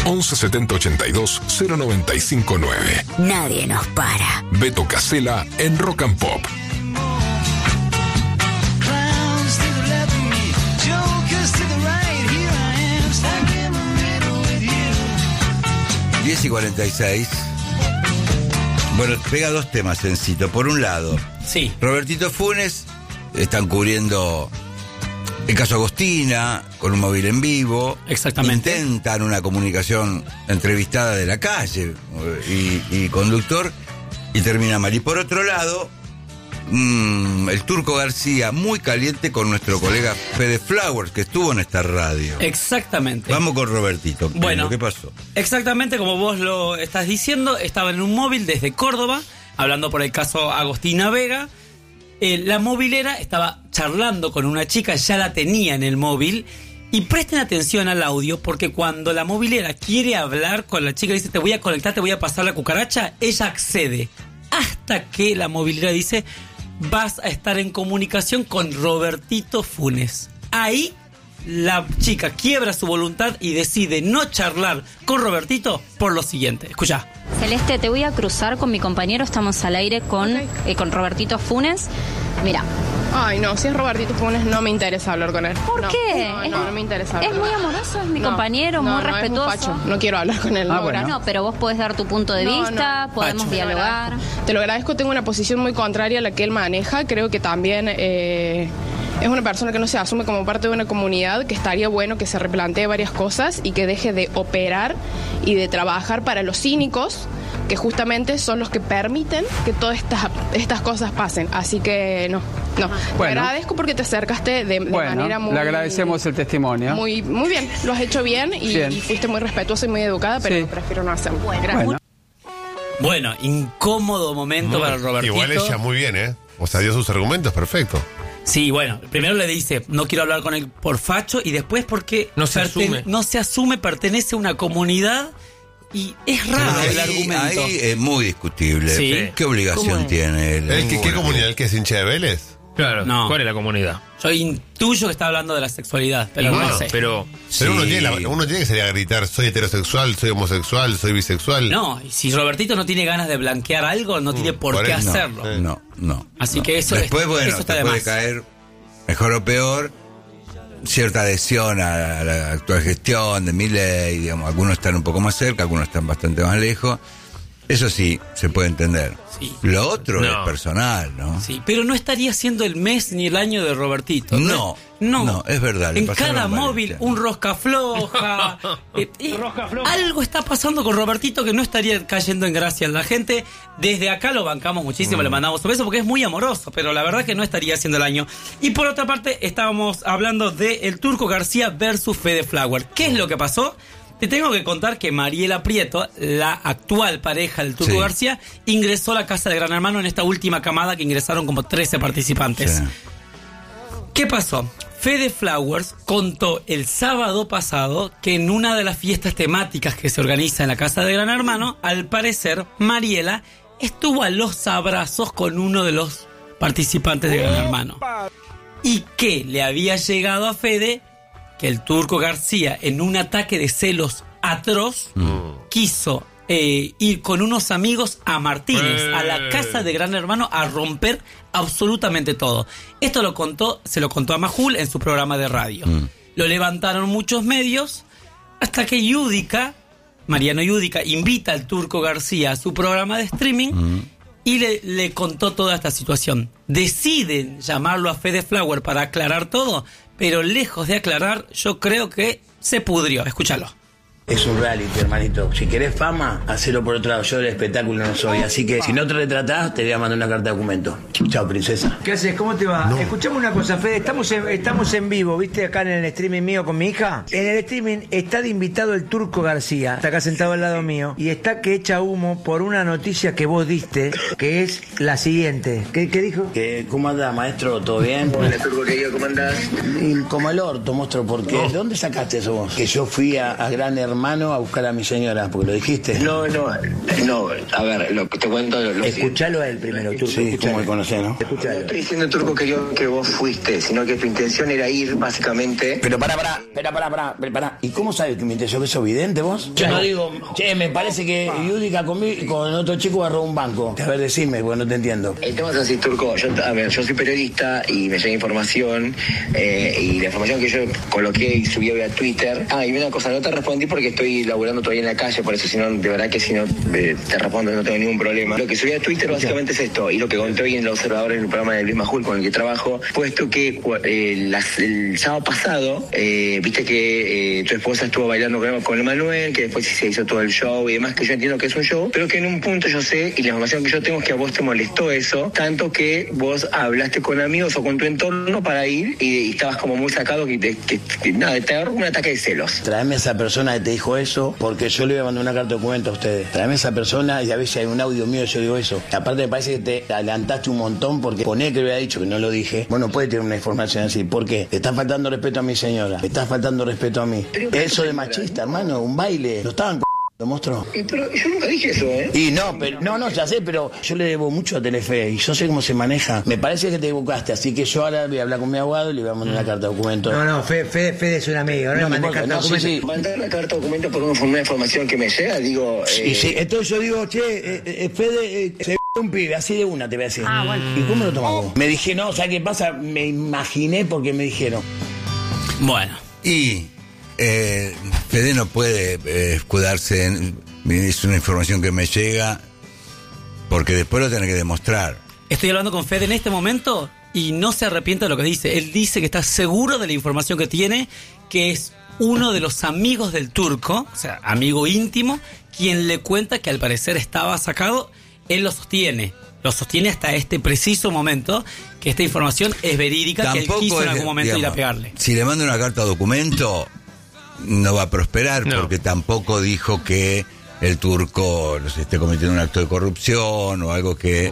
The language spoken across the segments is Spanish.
11 70 82 0959. Nadie nos para. Beto Casella en Rock and Pop. 10:46. Bueno, pega dos temas, Sencito. Por un lado, sí, Robertito Funes están cubriendo el caso Agostina con un móvil en vivo. Exactamente. Intentan una comunicación entrevistada de la calle y conductor, y termina mal. Y por otro lado, el Turco García muy caliente con nuestro colega Fede Flowers, que estuvo en esta radio. Exactamente. Vamos con Robertito. Bueno, ¿qué pasó? Exactamente como vos lo estás diciendo, estaba en un móvil desde Córdoba, hablando por el caso Agostina Vega. La movilera estaba charlando con una chica, ya la tenía en el móvil. Y presten atención al audio, porque cuando la movilera quiere hablar con la chica, dice: te voy a conectar, te voy a pasar la cucaracha, ella accede. Hasta que la movilera dice: vas a estar en comunicación con Robertito Funes. Ahí la chica quiebra su voluntad y decide no charlar con Robertito por lo siguiente. Escuchá. Celeste, te voy a cruzar con mi compañero, estamos al aire con Robertito Funes. Mira. Ay, no, si es Robertito Funes no me interesa hablar con él. ¿Por qué? No me interesa hablar. Es muy amoroso, es mi compañero, muy respetuoso. Es un facho. No quiero hablar con él. Bueno. No, pero vos podés dar tu punto de vista, podemos dialogar. Te lo agradezco, tengo una posición muy contraria a la que él maneja. Creo que también es una persona que no se asume como parte de una comunidad, que estaría bueno que se replantee varias cosas y que deje de operar y de trabajar para los cínicos, que justamente son los que permiten que todas estas cosas pasen. Así que no. Te agradezco porque te acercaste de manera muy... le agradecemos el testimonio. Muy bien, lo has hecho bien y fuiste muy respetuosa y muy educada, pero prefiero no hacerlo. Bueno, incómodo momento para Robertito. Igual ella muy bien, ¿eh? O sea, dio sus argumentos, perfecto. Sí, bueno, primero le dice: no quiero hablar con él por facho, y después porque no se asume, pertenece a una comunidad. Y es raro el argumento. Ahí es muy discutible. Sí. ¿Qué obligación tiene él? ¿Qué comunidad? ¿El que es hincha de Vélez? Claro, no. ¿Cuál es la comunidad? Yo intuyo que está hablando de la sexualidad, pero no sé. Pero uno tiene que salir a gritar: soy heterosexual, soy homosexual, soy bisexual. No, y si Robertito no tiene ganas de blanquear algo, no tiene por qué hacerlo. No. Así que eso después, eso está de puede más. caer, mejor o peor, cierta adhesión a la actual gestión de Milei, digamos. Algunos están un poco más cerca, algunos están bastante más lejos. Eso sí, se puede entender. Sí. Lo otro es personal, ¿no? Sí, pero no estaría siendo el mes ni el año de Robertito. No, es verdad. En cada móvil, un rosca floja. Algo está pasando con Robertito que no estaría cayendo en gracia en la gente. Desde acá lo bancamos muchísimo, le mandamos un beso porque es muy amoroso, pero la verdad que no estaría haciendo el año. Y por otra parte, estábamos hablando de el Turco García versus Fede Flower. ¿Qué es lo que pasó? Te tengo que contar que Mariela Prieto, la actual pareja del Turco García, ingresó a la casa de Gran Hermano en esta última camada que ingresaron como 13 participantes. Sí. ¿Qué pasó? Fede Flowers contó el sábado pasado que en una de las fiestas temáticas que se organiza en la casa de Gran Hermano, al parecer, Mariela estuvo a los abrazos con uno de los participantes de Gran Hermano. Y que le había llegado a Fede que el Turco García, en un ataque de celos atroz, quiso ir con unos amigos a Martínez, a la casa de Gran Hermano, a romper absolutamente todo. Esto se lo contó a Majul en su programa de radio. Lo levantaron muchos medios, hasta que Mariano Yudica, invita al Turco García a su programa de streaming y le contó toda esta situación. Deciden llamarlo a Fede Flower para aclarar todo, pero lejos de aclarar, yo creo que se pudrió. Escúchalo. Es un reality, hermanito. Si querés fama, hacelo por otro lado. Yo del espectáculo no soy. Así que si no te retratás, te voy a mandar una carta de documento. Chao, princesa. ¿Qué haces? ¿Cómo te va? Escuchame una cosa, Fede. Estamos en vivo, ¿viste? Acá en el streaming mío con mi hija. En el streaming está de invitado el Turco García. Está acá sentado al lado mío. Y está que echa humo por una noticia que vos diste, que es la siguiente. ¿Qué dijo? ¿Cómo andás, maestro? ¿Todo bien? Hola, Turco, ¿qué? ¿Cómo andás? Como el orto, monstruo. ¿Por qué? ¿De dónde sacaste eso vos? Que yo fui a Gran Hermano hermano a buscar a mi señora, porque lo dijiste. No, a ver, te cuento lo Escuchalo a él primero, Turco. Sí, como me conocés, ¿no? No estoy diciendo, Turco, que vos fuiste, sino que tu intención era ir, básicamente... Pero pará. ¿Y cómo sabes que mi intención es evidente vos? Yo no digo, me parece que Yudica con otro chico agarró un banco. A ver, decime, porque no te entiendo. El tema es así, Turco, yo soy periodista y me llega información, y la información que yo coloqué y subí hoy a Twitter... y una cosa, no te respondí porque estoy laburando todavía en la calle, por eso, de verdad que si no te respondo no tengo ningún problema. Lo que subí a Twitter básicamente es esto, y lo que conté hoy en El Observador, en el programa de Luis Majul con el que trabajo, puesto que el sábado pasado, viste que tu esposa estuvo bailando con Emanuel, que después se hizo todo el show y demás, que yo entiendo que es un show, pero que en un punto yo sé, y la información que yo tengo es que a vos te molestó eso, tanto que vos hablaste con amigos o con tu entorno para ir y estabas como muy sacado, que te agarró un ataque de celos. Traeme a esa persona que te dijo eso, porque yo le voy a mandar una carta de documento a ustedes. Traeme a esa persona y a ver si hay un audio mío y yo digo eso. Aparte me parece que te adelantaste un montón, porque poné que le había dicho que no lo dije. Vos no puedes tener una información así. ¿Por qué? Te está faltando respeto a mi señora. Me está faltando respeto a mí. Eso de machista, hermano, un baile. Lo estaban lo mostró. Pero yo nunca dije eso, ¿eh? Y no, ya sé, pero yo le debo mucho a Telefe y yo sé cómo se maneja. Me parece que te equivocaste, así que yo ahora voy a hablar con mi abogado y le voy a mandar una carta de documento. No, Fede es un amigo, no mandé carta de documento. Sí. Mandar la carta de documento por una información que me llega, digo... Sí, entonces yo digo, Fede, se un pibe, así de una te voy a decir. Bueno. ¿Y cómo lo tomas vos? Me dije, no, ¿sabes qué pasa? Me imaginé porque me dijeron. Bueno. Y... Fede no puede escudarse es una información que me llega, porque después lo tiene que demostrar. Estoy hablando con Fede en este momento y no se arrepiente de lo que dice. Él dice que está seguro de la información que tiene, que es uno de los amigos del Turco, o sea, amigo íntimo, quien le cuenta que al parecer estaba sacado. Él lo sostiene hasta este preciso momento, que esta información es verídica. Tampoco que él quiso en algún momento ir a pegarle. Si le manda una carta a documento, no va a prosperar, porque tampoco dijo que el Turco esté cometiendo un acto de corrupción o algo que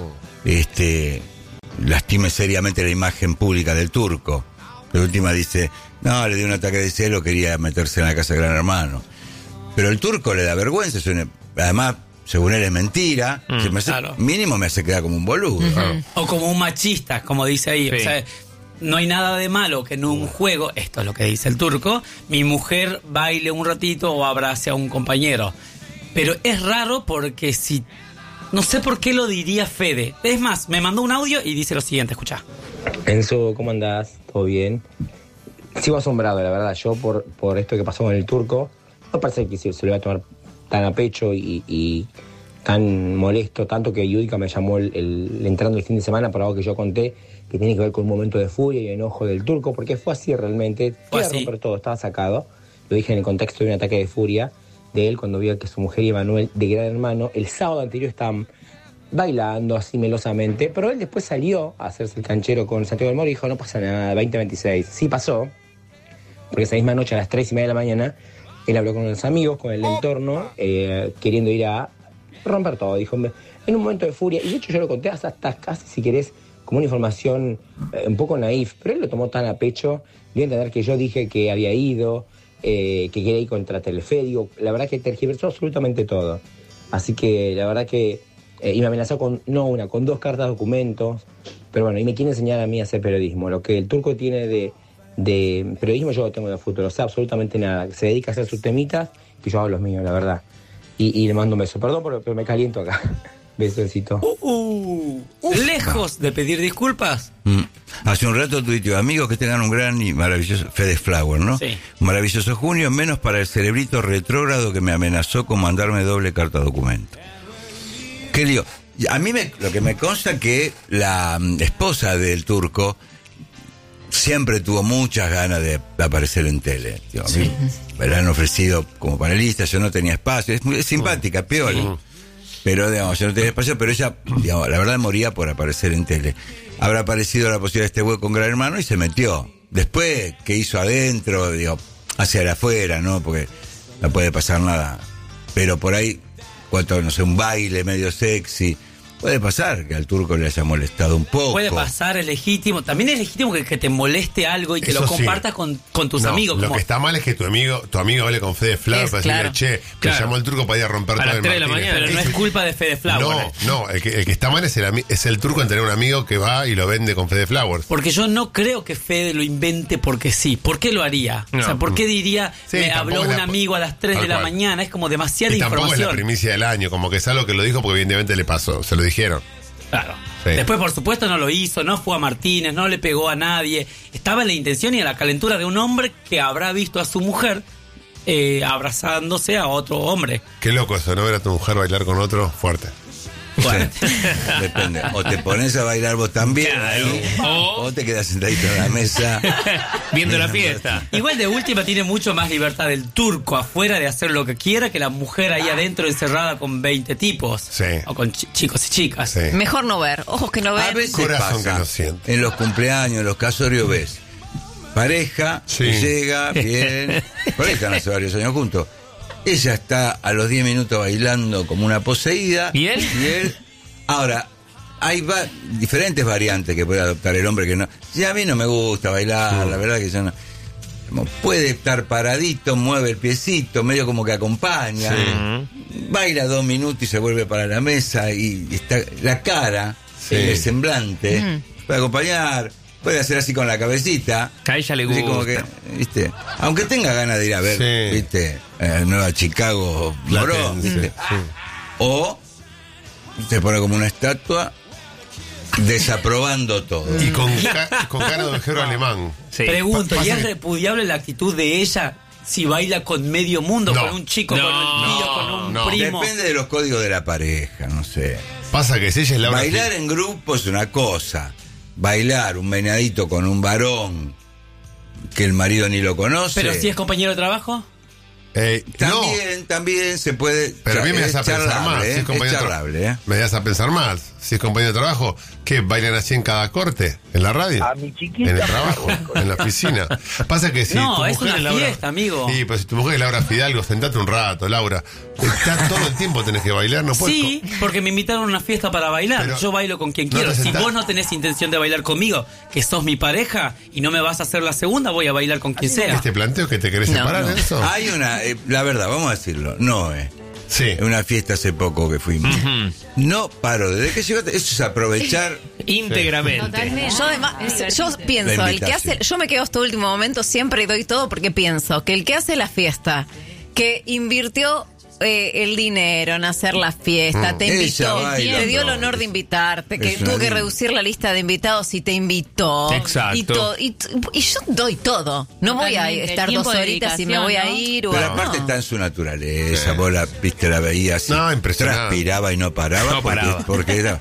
lastime seriamente la imagen pública del Turco. De última dice, no, le dio un ataque de celo, quería meterse en la casa de Gran Hermano. Pero el Turco le da vergüenza, además, según él es mentira, mínimo me hace quedar como un boludo. O como un machista, como dice ahí. Sí. O sea, no hay nada de malo que en un juego, esto es lo que dice el Turco, mi mujer baile un ratito o abrace a un compañero. Pero es raro porque no sé por qué lo diría Fede. Es más, me mandó un audio y dice lo siguiente, escuchá. Enzo, ¿cómo andás? ¿Todo bien? Sigo asombrado, la verdad, yo por esto que pasó con el Turco. No parece que se lo iba a tomar tan a pecho y tan molesto, tanto que Yudica me llamó entrando el fin de semana por algo que yo conté, que tiene que ver con un momento de furia y enojo del Turco, porque fue así realmente. Fue a romper todo, estaba sacado. Lo dije en el contexto de un ataque de furia de él cuando vio que su mujer y Emanuel de Gran Hermano el sábado anterior estaban bailando así melosamente, pero él después salió a hacerse el canchero con Santiago del Moro y dijo, no pasa nada, 2026. Sí pasó, porque esa misma noche a las 3:30 de la mañana él habló con los amigos, con el entorno, queriendo ir a romper todo. Dijo, en un momento de furia, y de hecho yo lo conté hasta casi, si querés, como una información un poco naif, pero él lo tomó tan a pecho, dio a entender que yo dije que había ido, que quería ir contra Telefe. Digo, la verdad que tergiversó absolutamente todo. Así que la verdad que, y me amenazó con 2 cartas de documentos, pero bueno, y me quiere enseñar a mí a hacer periodismo. Lo que el Turco tiene de periodismo yo lo tengo de futuro, o sea, absolutamente nada. Se dedica a hacer sus temitas y yo hago los míos, la verdad. Y le mando un beso. Perdón, pero me caliento acá. Besocito. Lejos de pedir disculpas. Hace un rato tuiteó, amigos que tengan un gran y maravilloso Fede Flower, ¿no? Sí. Un maravilloso junio, menos para el cerebrito retrógrado que me amenazó con mandarme doble carta documento. ¿Qué lío? A mí lo que me consta que la esposa del Turco siempre tuvo muchas ganas de aparecer en tele. Tío, sí. Me la han ofrecido como panelista, yo no tenía espacio. Es muy simpática, piola. Pero, digamos, yo no tenía espacio, pero ella, digamos, la verdad moría por aparecer en tele. Habrá aparecido la posibilidad de este hueco con Gran Hermano y se metió. Después, ¿qué hizo adentro? Digo, hacia el afuera, ¿no? Porque no puede pasar nada. Pero por ahí, cuanto, no sé, un baile medio sexy, Puede pasar que al turco le haya molestado un poco. Puede pasar, es legítimo. También es legítimo que te moleste algo y que Eso lo sí. compartas con tus No, amigos. Lo como- que está mal es que tu amigo hable con Fede Flower para decirle, claro. che, Claro. me llamó el turco para ir a romper A todo las el 3 de la Martínez. mañana. Pero no es culpa de Fede Flower. No, el que está mal es el turco en tener un amigo que va y lo vende con Fede Flowers. Porque yo no creo que Fede lo invente porque sí. ¿Por qué lo haría? No. O sea, ¿por qué diría, Sí, me tampoco habló es un la- amigo a las 3 de tal la cual. mañana? Es como demasiada Y tampoco es la información. primicia del año, como que es algo que lo dijo porque evidentemente le pasó, se lo dijeron. Claro. Sí. Después, por supuesto, no lo hizo, no fue a Martínez, no le pegó a nadie. Estaba en la intención y en la calentura de un hombre que habrá visto a su mujer abrazándose a otro hombre. Qué loco eso, ¿no? Ver a tu mujer bailar con otro, fuerte. Bueno. Depende. O te pones a bailar vos también, Claro. ahí, O- o te quedas sentadito en la mesa. Viendo la mirando fiesta. Igual de última tiene mucho más libertad el turco afuera de hacer lo que quiera que la mujer ahí adentro encerrada con 20 tipos. Sí. O con chicos y chicas. Sí. Mejor no ver, ojos que no A ven. veces Corazón pasa, que lo siente. en los cumpleaños, en los casorios ves pareja, Sí. que llega, bien, pareja hace varios años juntos. Ella está a los 10 minutos bailando como una poseída. ¿Y él? Ahora, hay diferentes variantes que puede adoptar el hombre que no. Si a mí no me gusta bailar, la verdad que yo no. Como puede estar paradito, mueve el piecito, medio como que acompaña. Baila 2 minutos y se vuelve para la mesa y está la cara, Sí. el semblante. Puede acompañar, puede hacer así con la cabecita. A ella le Así gusta. como que, ¿viste? Aunque tenga ganas de ir a ver, Sí. ¿viste? Nueva Chicago, Morón, Platense, ¿viste? sí. O se pone como una estatua desaprobando todo. Y con cara de ovejero alemán. Sí. Pregunto, ¿y Pasa es que- repudiable la actitud de ella si baila con medio mundo, No. con un chico, No. con un tío, con un No. primo? Depende de los códigos de la pareja, no sé. Pasa que si ella es Laura Bailar en grupo es una cosa. Bailar un meneadito con un varón que el marido ni lo conoce. Pero si es compañero de trabajo. no, También se puede. pero a mí me das a es pensar charlable, más. Si es es compañero de charlable, ¿eh? Me das a pensar más. Si es compañero de trabajo, ¿qué? ¿Bailan así en cada corte? ¿En la radio? A mi chiquita. En el trabajo, en la oficina. Pasa que si No, tu es mujer una Laura- fiesta, amigo. Sí, pero si tu mujer es Laura Fidalgo, sentate un rato, Laura. Está todo el tiempo tenés que bailar, no puedes. Sí, porque me invitaron a una fiesta para bailar. Pero Yo bailo con quien no quiero. te Si sentás. vos no tenés intención de bailar conmigo, que sos mi pareja y no me vas a hacer la segunda, voy a bailar con quien sea. ¿Este planteo que te querés No, separar no. de eso? Hay una, la verdad, vamos a decirlo, no, Sí. en una fiesta hace poco que fuimos. No paro, desde que llegaste, eso es aprovechar. Íntegramente. Yo además, yo pienso, La el que invitación. hace, yo me quedo hasta el último momento siempre y doy todo porque pienso que el que hace la fiesta, que invirtió el dinero en hacer la fiesta, te Ella invitó, baila te dio el todo. honor de invitarte, que Es una tuvo que linda. reducir la lista de invitados y te invitó. Exacto. Y yo doy todo. No voy a Totalmente. estar 2 Tiempo de horitas y me voy a dedicación, ir. Pero o aparte no. está en su naturaleza, Sí. vos la viste, la veías así, No, impresionante. transpiraba y no paraba, No porque, paraba. porque era,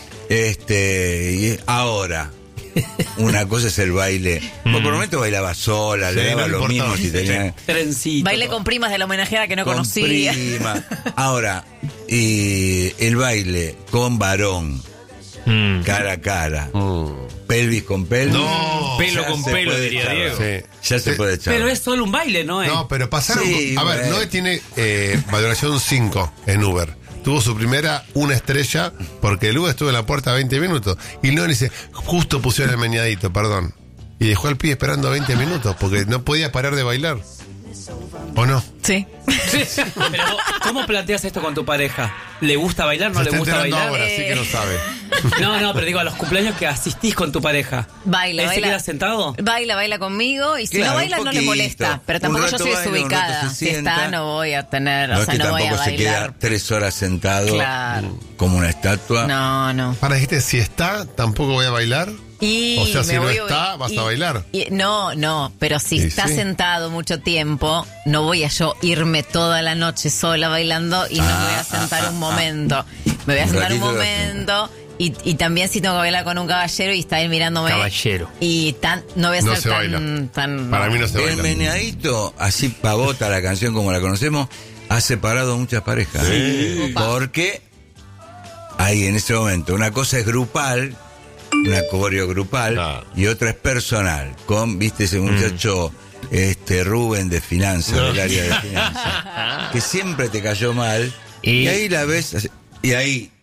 y ahora una cosa es el baile. Vos por un momento bailaba sola, le Sí, daba no lo importaba. mismo si tenía Trencito. Bailé con primas de la homenajeada que no con conocía. prima. Ahora, y el baile con varón, cara a cara, pelvis con pelvis. No. Pelo ya con se pelo, puede diría echar. Diego. Sí. Ya se puede echar. Pero es solo un baile, ¿no? No, pero pasaron. Sí, a ver, bueno. Noé tiene valoración 5 en Uber. Tuvo su primera 1 estrella porque el Uber estuvo en la puerta 20 minutos. Y Noé dice, justo pusieron el meñadito, perdón. Y dejó al pibe esperando 20 minutos porque no podía parar de bailar. ¿O no? Sí. Pero vos, ¿cómo planteas esto con tu pareja? ¿Le gusta bailar? ¿No Se le está gusta enterando bailar? ahora, así que no sabe. No, pero digo, a los cumpleaños que asistís con tu pareja. Baila, ¿Él se baila. queda sentado? Baila conmigo y si Claro, no baila un no le poquito. molesta. Pero Un tampoco yo rato soy baila, un desubicada. rato se Si está, sienta. no voy a tener, No o es sea, que no voy a tampoco se queda bailar. 3 horas sentado Claro. como una estatua. No. Para, dijiste, si está, tampoco voy a bailar. Y O sea, si me no voy- está, vas y- a bailar. No, pero si Sí, está sí. sentado mucho tiempo, no voy a yo irme toda la noche sola bailando y no me voy a sentar un momento. Me voy a Un sentar un ratito lo momento y también si tengo que bailar con un caballero y está él mirándome. Caballero. Y no voy a No ser se tan, baila. tan. Para mí no se El baila. meneadito, así pavota la canción como la conocemos, ha separado muchas parejas. Porque hay en ese momento una cosa es grupal, una coreo grupal, Claro. y otra es personal. Con, viste, ese muchacho Rubén de finanzas, del área de finanzas, que siempre te cayó mal, y ahí la ves, y ahí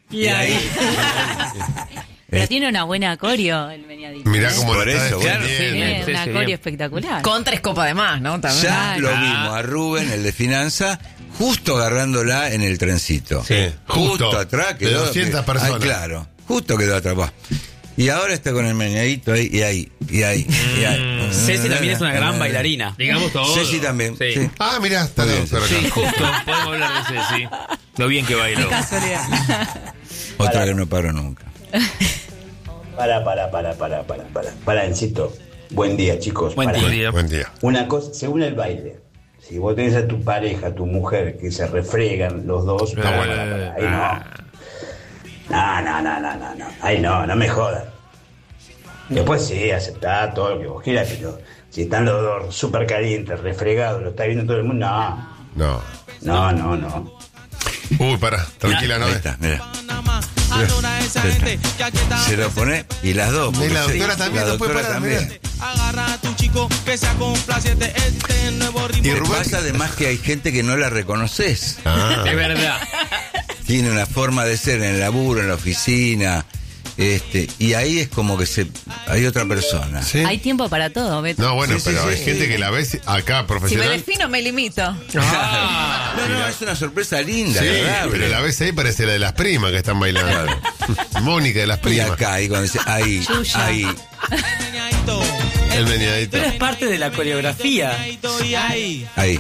Y ahí. Pero tiene una buena coreo el meñadito. Mirá cómo Por lo está eso, bueno, defendiendo. Tiene una coreo espectacular. Con 3 copas de más, ¿no? También. Ya lo vimos a Rubén, el de finanza, justo agarrándola en el trencito. Sí, justo. atrás De quedó. 200 personas. Claro, justo quedó atrapado. Y ahora está con el meñadito ahí, y ahí. Ceci también es una gran bailarina. Digamos todo. Ceci también. Sí. Sí. Ah, mirá, está bien. Sí, justo. Podemos hablar de Ceci. Lo bien que bailó. Otra que no paró nunca. Para, Encito. Buen día, chicos. Buen día. Buen día. Una cosa, según el baile, si vos tenés a tu pareja, a tu mujer, que se refregan los dos, ahí no. No. Ahí no me jodas. Después sí, aceptá todo lo que vos quieras, pero si están los dos súper calientes, refregados, lo está viendo todo el mundo, no. Uy, pará, tranquila, no. Ahí está, mira. Se lo pone y las dos. Y la porque doctora también la no puede doctora parar, también. Agarra a tu chico que sea complaciente este nuevo ritmo. Y pasa además que hay gente que no la reconoces. Es verdad. Tiene una forma de ser en el laburo, en la oficina. Y ahí es como que hay otra persona. ¿Sí? Hay tiempo para todo, Beto. No, bueno, Sí, pero hay sí. gente que la ves acá Si me profesional. defino, me limito. No, es una sorpresa linda, Sí, agradable. pero la ves ahí parece la de las primas que están bailando. Mónica de las Y primas. acá, ahí cuando dice, ahí. El meñadito. Pero es parte de la coreografía. Ahí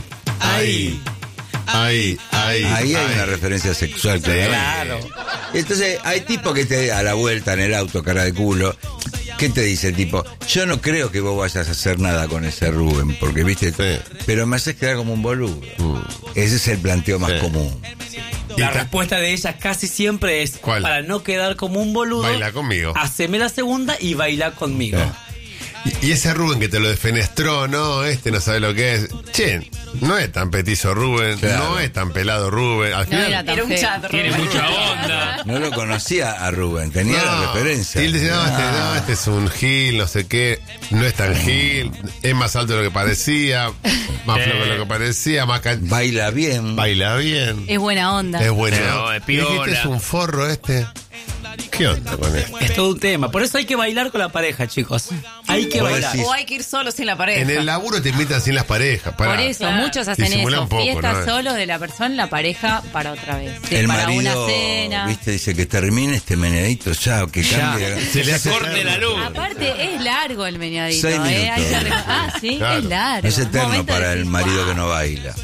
Ahí hay una referencia sexual, Claro. Entonces, hay tipos que te a la vuelta en el auto, cara de culo. ¿Qué te dice el tipo? Yo no creo que vos vayas a hacer nada con ese Rubén, porque viste, pero me haces quedar como un boludo. Ese es el planteo más común. La respuesta de ella casi siempre es: ¿cuál? Para no quedar como un boludo, Baila conmigo. haceme la segunda y baila conmigo. Y ese Rubén que te lo defenestró, no sabe lo que es. Che, no es tan petizo Rubén, no es tan pelado Rubén. Al final, Era un chat, Tiene Rubén. mucha onda. No lo conocía a Rubén, tenía la referencia. Y él decía, este es un gil, no sé qué, no es tan gil, es más alto de lo que parecía, más flojo de lo que parecía, más baila bien. Es buena onda. Es bueno. No, es piola. Dijiste, es un forro este. ¿Qué onda con esto? Es todo un tema. Por eso hay que bailar con la pareja, chicos. Hay que Vos bailar. decís, O hay que ir solo sin la pareja. En el laburo te invitan sin las parejas. Por eso, muchos hacen Disimulan eso. poco, Fiestas ¿no? solos de la persona, la pareja para otra vez. Sí, El para marido, una cena. viste, dice que termine este meneadito ya, que cambie. Se le hace corte la luz. Aparte, es largo el meñadito. 6 minutos. Hay que sí, Claro. es largo. Es eterno Momento de para el decir, marido que no baila.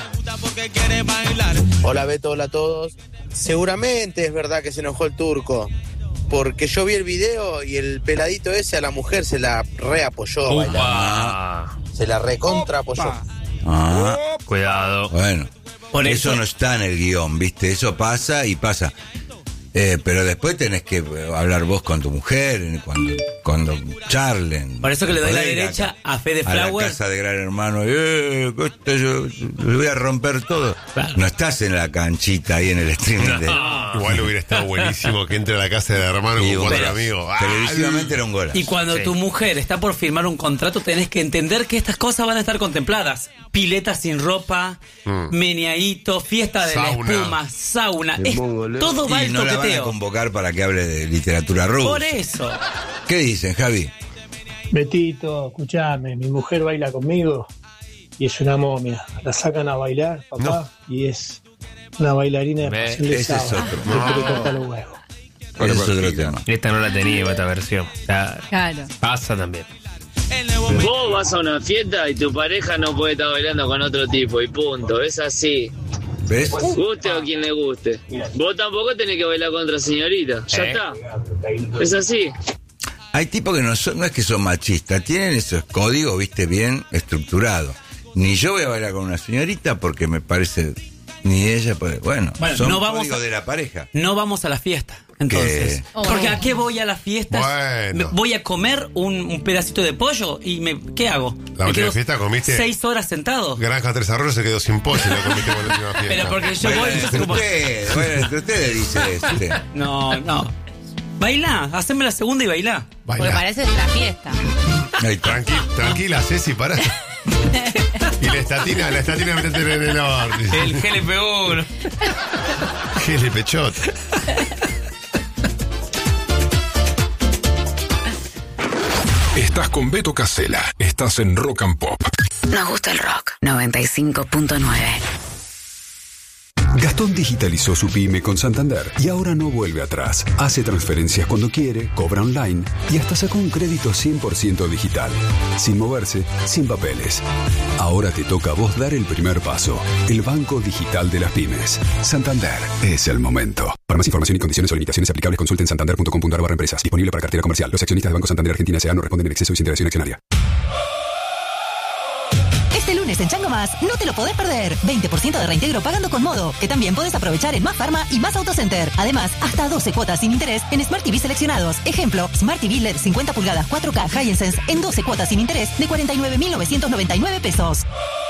Hola Beto, hola a todos. Seguramente es verdad que se enojó el turco, porque yo vi el video y el peladito ese a la mujer se la reapoyó bailando. Se la recontra apoyó. Cuidado. Bueno, Por eso no está en el guión, ¿viste? Eso pasa y pasa. Pero después tenés que hablar vos con tu mujer cuando charlen. Por eso que le doy la Podés ir derecha a Fede a la Flower. casa de Gran Hermano. Yo le voy a romper todo. No estás en la canchita ahí en el streaming. Igual hubiera estado buenísimo que entre a la casa de hermano con cuatro amigos. Televisivamente era un gol. Y cuando tu mujer está por firmar un contrato, tenés que entender que estas cosas van a estar contempladas. Pileta sin ropa, meneadito, fiesta de Sauna. la espuma, sauna. Todo va Y al no la van a toqueteo. convocar para que hable de literatura rusa. Por eso. ¿Qué dicen, Javi? Betito, escuchame, mi mujer baila conmigo y es una momia. La sacan a bailar, papá, y es una bailarina de pasión de Ese es sábado. otro. Te quiere cortar los huevos. Ese es otro tema. Esta no la tenía, esta versión. Claro. Pasa también. Vos vas a una fiesta y tu pareja no puede estar bailando con otro tipo y punto, es así. ¿Ves? Guste o quien le guste. Vos tampoco tenés que bailar con otra señorita, ya está. Es así. Hay tipos que no es que son machistas, tienen esos códigos, viste, bien estructurados. Ni yo voy a bailar con una señorita porque me parece, ni ella puede. Bueno, son no vamos códigos a- de la pareja. No vamos a la fiesta. Entonces, porque ¿a qué voy a la fiesta? Bueno. Voy a comer un pedacito de pollo y ¿qué hago? La Me última quedo fiesta comiste 6 horas sentado. Granja Tres Arroyos se quedó sin pollo y lo comiste por la última fiesta. Pero porque yo voy Entre como... ustedes, bueno, entre ustedes dice este. No. Bailá, haceme la segunda y bailá. Porque para eso es la fiesta. Tranquila, Ceci, pará. Y la estatina métete en el orto. El GLP1. GLP chota. Estás con Beto Casella. Estás en Rock and Pop. Nos gusta el rock. 95.9. Gastón digitalizó su pyme con Santander y ahora no vuelve atrás. Hace transferencias cuando quiere, cobra online y hasta sacó un crédito 100% digital. Sin moverse, sin papeles. Ahora te toca a vos dar el primer paso. El banco digital de las pymes. Santander es el momento. Para más información y condiciones o limitaciones aplicables, consulten santander.com.ar/empresas. Disponible para cartera comercial. Los accionistas del Banco Santander Argentina S.A. no responden en exceso y sin interacción accionaria. Este lunes en Chango Más, no te lo podés perder. 20% de reintegro pagando con Modo, que también podés aprovechar en Más Pharma y Más Autocenter. Además, hasta 12 cuotas sin interés en Smart TV seleccionados. Ejemplo, Smart TV LED 50 pulgadas 4K Hisense en 12 cuotas sin interés de 49.999 pesos.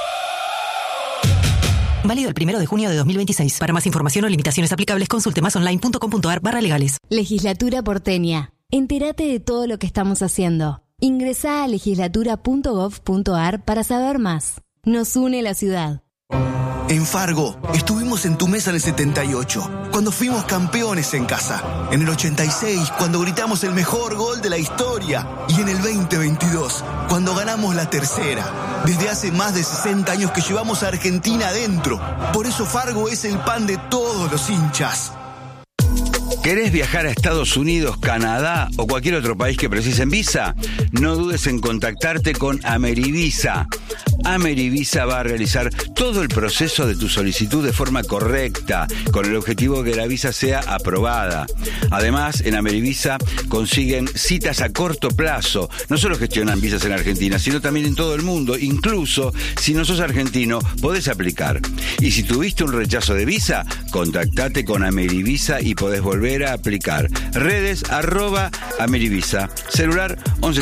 Válido el 1 de junio de 2026. Para más información o limitaciones aplicables, consulte masonline.com.ar/legales. Legislatura porteña. Entérate de todo lo que estamos haciendo. Ingresá a legislatura.gov.ar para saber más. Nos une la ciudad. En Fargo, estuvimos en tu mesa en el 78, cuando fuimos campeones en casa. En el 86, cuando gritamos el mejor gol de la historia. Y en el 2022, cuando ganamos la tercera. Desde hace más de 60 años que llevamos a Argentina adentro. Por eso Fargo es el pan de todos los hinchas. ¿Querés viajar a Estados Unidos, Canadá o cualquier otro país que precisen visa? No dudes en contactarte con Amerivisa. Amerivisa va a realizar todo el proceso de tu solicitud de forma correcta, con el objetivo de que la visa sea aprobada. Además, en Amerivisa consiguen citas a corto plazo. No solo gestionan visas en Argentina, sino también en todo el mundo. Incluso, si no sos argentino, podés aplicar. Y si tuviste un rechazo de visa, contactate con Amerivisa y podés volver a aplicar. Redes @Amerivisa. Celular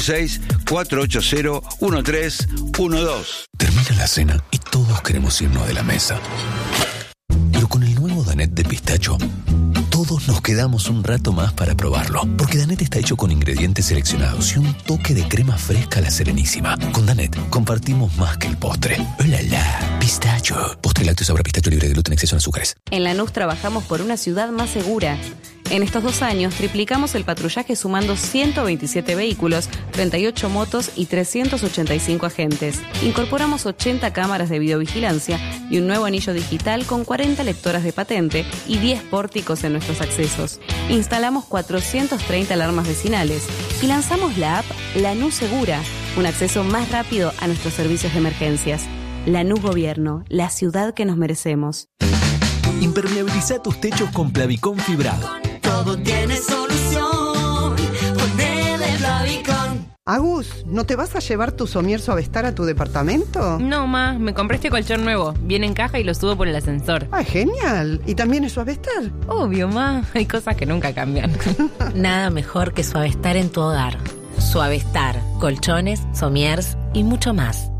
116-480-1312. Termina la cena y todos queremos irnos de la mesa. Pero con el nuevo Danette de pistacho, todos nos quedamos un rato más para probarlo. Porque Danette está hecho con ingredientes seleccionados y un toque de crema fresca a la Serenísima. Con Danette compartimos más que el postre. ¡Hola, la! Pistacho. Postre lácteo sabor a pistacho libre de gluten, exceso en azúcares. En Lanús trabajamos por una ciudad más segura. En estos 2 años triplicamos el patrullaje sumando 127 vehículos, 38 motos y 385 agentes. Incorporamos 80 cámaras de videovigilancia y un nuevo anillo digital con 40 lectoras de patente y 10 pórticos en nuestros accesos. Instalamos 430 alarmas vecinales y lanzamos la app Lanús Segura, un acceso más rápido a nuestros servicios de emergencias. Lanús Gobierno, la ciudad que nos merecemos. Impermeabiliza tus techos con Plavicón fibrado. Todo tiene solución. Ponele Plavicón. Agus, ¿no te vas a llevar tu somier Suavestar a tu departamento? No, ma, me compré este colchón nuevo. Viene en caja y lo subo por el ascensor. ¡Ah, genial! ¿Y también es Suavestar? Obvio, ma. Hay cosas que nunca cambian. Nada mejor que Suavestar en tu hogar. Suavestar, colchones, somiers y mucho más.